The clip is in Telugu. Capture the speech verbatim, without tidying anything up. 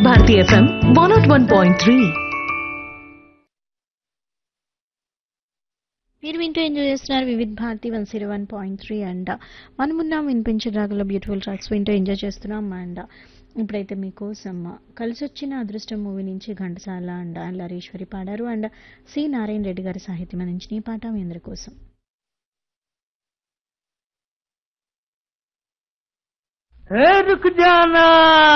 Bharati FM one not one point three. మీరు వింటూ ఎంజాయ్ చేస్తున్నారు Vividh Bharati one zero one point three and మనమున్నాం వినిపించే రాగల బ్యూటిఫుల్ ట్రాక్స్ వింటూ ఎంజాయ్ చేస్తున్నాం. అండ్ ఇప్పుడైతే మీకోసం కలిసి వచ్చిన అదృష్టం మూవీ నుంచి ఘంటసాల అండ్ అల్లరీశ్వరి పాడారు. అండ్ సి నారాయణ రెడ్డి గారి సాహిత్యం అందించిన ఈ పాట మీ అందరి కోసం. रुक जाना